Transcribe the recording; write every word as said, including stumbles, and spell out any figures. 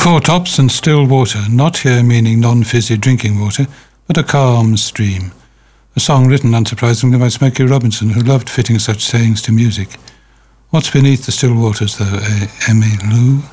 Four Tops and Still Water, not here meaning non-fizzy drinking water, but a calm stream. A song written, unsurprisingly, by Smokey Robinson, who loved fitting such sayings to music. What's beneath the still waters, though, eh, Emmylou?